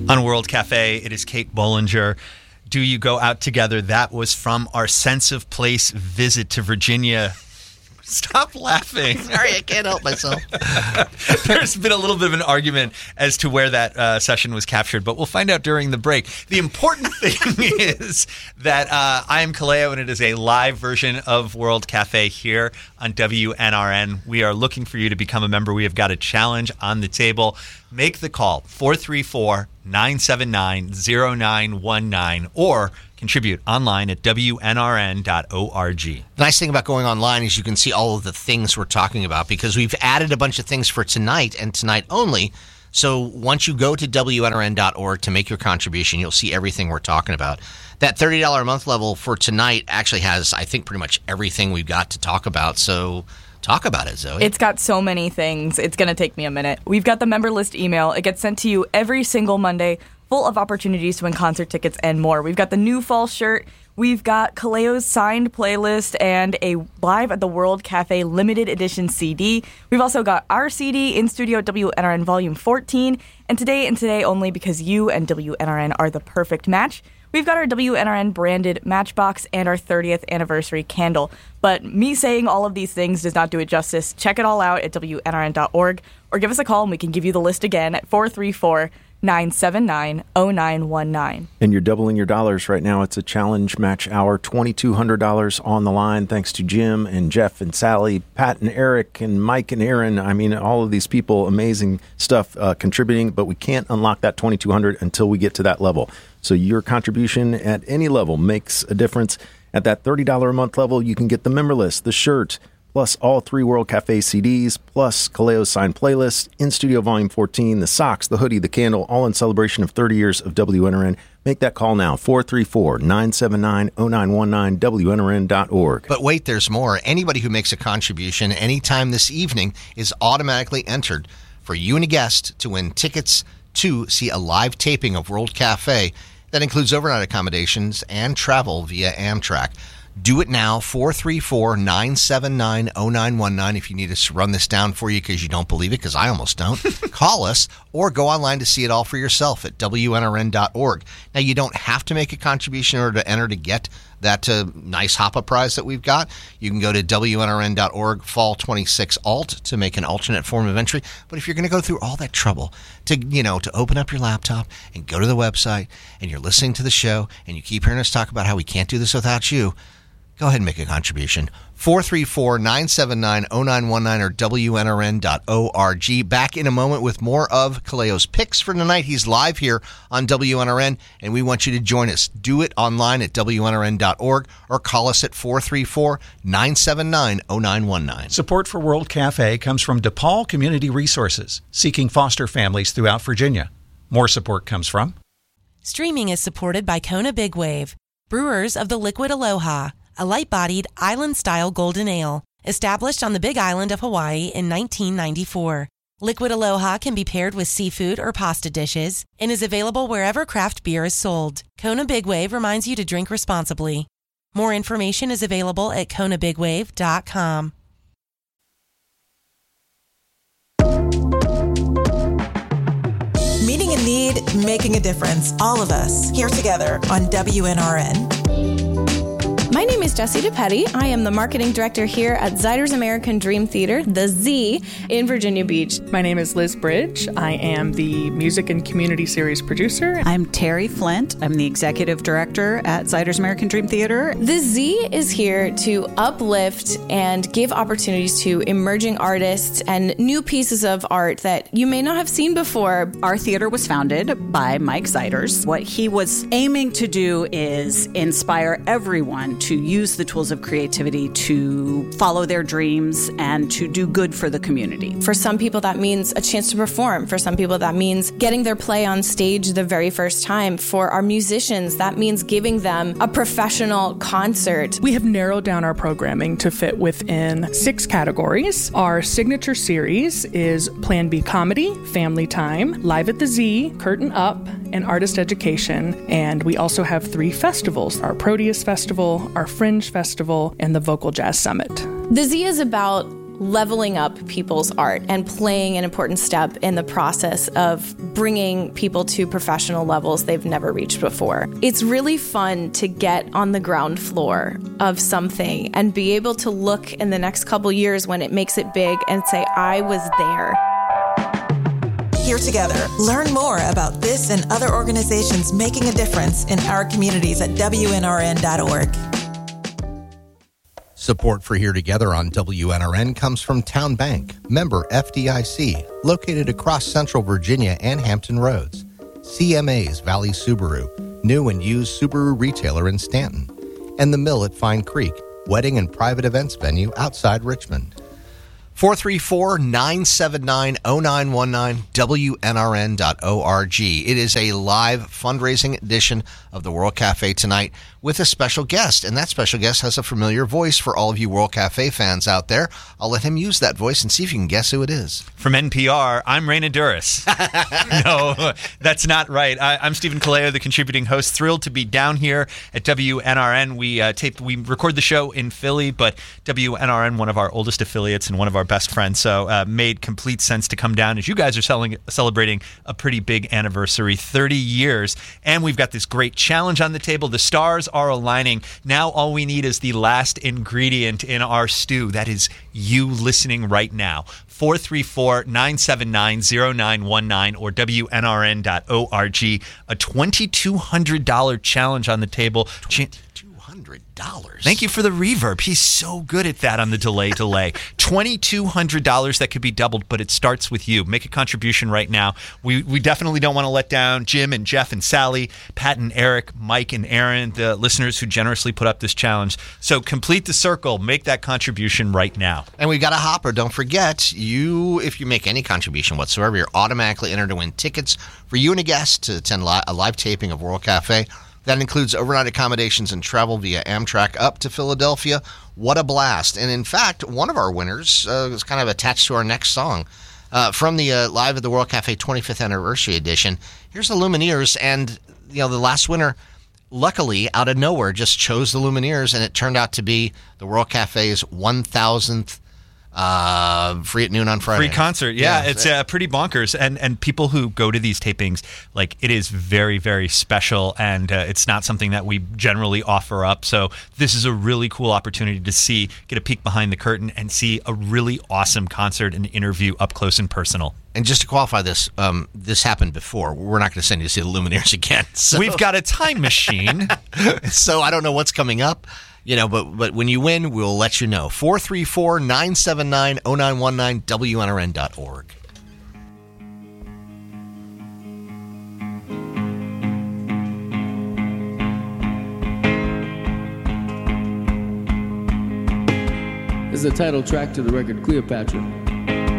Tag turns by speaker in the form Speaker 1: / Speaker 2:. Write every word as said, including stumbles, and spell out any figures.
Speaker 1: On World Cafe, it is Kate Bollinger. Do you go out together? That was from our Sense of Place visit to Virginia. Stop laughing.
Speaker 2: Sorry, I can't help myself.
Speaker 1: There's been a little bit of an argument as to where that uh, session was captured, but we'll find out during the break. The important thing is that uh, I am Kaleo, and it is a live version of World Cafe here on W N R N. We are looking for you to become a member. We have got a challenge on the table. Make the call, four three four, nine seven nine, zero nine one nine, or contribute online at W N R N dot org.
Speaker 2: The nice thing about going online is you can see all of the things we're talking about, because we've added a bunch of things for tonight and tonight only. So once you go to W N R N dot org to make your contribution, you'll see everything we're talking about. That thirty dollars a month level for tonight actually has, I think, pretty much everything we've got to talk about. So talk about it, Zoe.
Speaker 3: It's got so many things. It's going to take me a minute. We've got the member list email. It gets sent to you every single Monday, full of opportunities to win concert tickets and more. We've got the new fall shirt. We've got Kaleo's signed playlist and a Live at the World Cafe limited edition C D. We've also got our C D in studio at W N R N Volume fourteen. And today and today only, because you and W N R N are the perfect match, we've got our W N R N branded matchbox and our thirtieth anniversary candle. But me saying all of these things does not do it justice. Check it all out at W N R N dot org or give us a call and we can give you the list again at four three four, nine seven nine, zero nine one nine.
Speaker 4: And you're doubling your dollars right now. It's a challenge match hour, two thousand two hundred dollars on the line, thanks to Jim and Jeff and Sally, Pat and Eric and Mike and Aaron. I mean, all of these people, amazing stuff uh, contributing, but we can't unlock that two thousand two hundred dollars until we get to that level. So your contribution at any level makes a difference. At that thirty dollars a month level, you can get the member list, the shirt, plus all three World Cafe C Ds, plus Kaleo's signed playlist, In Studio Volume fourteen, the socks, the hoodie, the candle, all in celebration of thirty years of W N R N. Make that call now, four three four, nine seven nine, zero nine one nine, W N R N dot org.
Speaker 2: But wait, there's more. Anybody who makes a contribution anytime this evening is automatically entered for you and a guest to win tickets to see a live taping of World Cafe. That includes overnight accommodations and travel via Amtrak. Do it now, four three four, nine seven nine, zero nine one nine. If you need us to run this down for you because you don't believe it, because I almost don't, call us or go online to see it all for yourself at W N R N dot org. Now, you don't have to make a contribution in order to enter to get that uh, nice Hoppa prize that we've got. You can go to W N R N dot org fall twenty-six alt to make an alternate form of entry. But if you're going to go through all that trouble to, you know, to open up your laptop and go to the website and you're listening to the show and you keep hearing us talk about how we can't do this without you, go ahead and make a contribution. four three four, nine seven nine, zero nine one nine or W N R N dot org. Back in a moment with more of Kaleo's picks for tonight. He's live here on W N R N, and we want you to join us. Do it online at W N R N dot org or call us at four three four, nine seven nine, zero nine one nine.
Speaker 5: Support for World Cafe comes from DePaul Community Resources, seeking foster families throughout Virginia. More support comes from...
Speaker 6: Streaming is supported by Kona Big Wave, brewers of the Liquid Aloha, a light-bodied, island-style golden ale, established on the Big Island of Hawaii in nineteen ninety-four. Liquid Aloha can be paired with seafood or pasta dishes and is available wherever craft beer is sold. Kona Big Wave reminds you to drink responsibly. More information is available at kona big wave dot com.
Speaker 7: Meeting a need, making a difference. All of us here together on W N R N.
Speaker 8: My name is Jessie DePetty. I am the marketing director here at Ziders American Dream Theater, the Z, in Virginia Beach.
Speaker 9: My name is Liz Bridge. I am the music and community series producer.
Speaker 10: I'm Terry Flint. I'm the executive director at Ziders American Dream Theater.
Speaker 8: The Z is here to uplift and give opportunities to emerging artists and new pieces of art that you may not have seen before.
Speaker 10: Our theater was founded by Mike Ziders. What he was aiming to do is inspire everyone to use the tools of creativity to follow their dreams and to do good for the community.
Speaker 8: For some people, that means a chance to perform. For some people, that means getting their play on stage the very first time. For our musicians, that means giving them a professional concert.
Speaker 9: We have narrowed down our programming to fit within six categories. Our signature series is Plan B Comedy, Family Time, Live at the Z, Curtain Up, and Artist Education. And we also have three festivals, our Proteus Festival, our Fringe Festival, and the Vocal Jazz Summit.
Speaker 8: The Z is about leveling up people's art and playing an important step in the process of bringing people to professional levels they've never reached before. It's really fun to get on the ground floor of something and be able to look in the next couple years when it makes it big and say, I was there.
Speaker 7: Here together. Learn more about this and other organizations making a difference in our communities at W N R N dot org.
Speaker 2: Support for Here Together on W N R N comes from Town Bank, member F D I C, located across Central Virginia and Hampton Roads. C M A's Valley Subaru, new and used Subaru retailer in Stanton. And The Mill at Fine Creek, wedding and private events venue outside Richmond. four three four, nine seven nine, zero nine one nine, W N R N dot org. It is a live fundraising edition of the World Cafe tonight with a special guest, and that special guest has a familiar voice for all of you World Cafe fans out there. I'll let him use that voice and see if you can guess who it is.
Speaker 1: From N P R, I'm Raina Duras. No, that's not right. I, I'm Stephen Kaleo, the contributing host. Thrilled to be down here at W N R N. We uh, tape, we record the show in Philly, but W N R N, one of our oldest affiliates and one of our best friends, so uh, made complete sense to come down as you guys are selling, celebrating a pretty big anniversary, thirty years, and we've got this great challenge on the table. The stars are aligning. Now all we need is the last ingredient in our stew. That is you listening right now. four three four, nine seven nine, zero nine one nine or W N R N dot org. A twenty-two hundred dollars challenge on the table.
Speaker 2: twenty-two hundred dollars.
Speaker 1: Thank you for the reverb. He's so good at that on the delay delay. twenty-two hundred dollars that could be doubled, but it starts with you. Make a contribution right now. We we definitely don't want to let down Jim and Jeff and Sally, Pat and Eric, Mike and Aaron, the listeners who generously put up this challenge. So complete the circle. Make that contribution right now.
Speaker 2: And we've got a hopper. Don't forget, you, if you make any contribution whatsoever, you're automatically entered to win tickets for you and a guest to attend li- a live taping of World Cafe. That includes overnight accommodations and travel via Amtrak up to Philadelphia. What a blast. And in fact, one of our winners uh, is kind of attached to our next song. Uh, from the uh, Live at the World Cafe twenty-fifth Anniversary Edition, here's the Lumineers. And, you know, the last winner, luckily, out of nowhere, just chose the Lumineers, and it turned out to be the World Cafe's one thousandth Uh, free at noon on Friday.
Speaker 1: Free concert, yeah,
Speaker 2: yeah.
Speaker 1: it's uh, pretty bonkers. And and people who go to these tapings, like, it is very, very special, and uh, it's not something that we generally offer up. So this is a really cool opportunity to see, get a peek behind the curtain, and see a really awesome concert and interview up close and personal.
Speaker 2: And just to qualify this, um, this happened before. We're not going to send you to see the Lumineers again. So.
Speaker 1: We've got a time machine.
Speaker 2: So I don't know what's coming up. You know, but but when you win, we'll let you know. four three four, nine seven nine, zero nine one nine, W N R N dot org.
Speaker 11: This is the title track to the record Cleopatra.